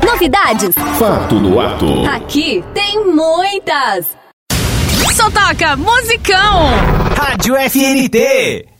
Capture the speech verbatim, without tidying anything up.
Novidades? Fato no ato. Aqui tem muitas. Só toca musicão. Rádio F N T.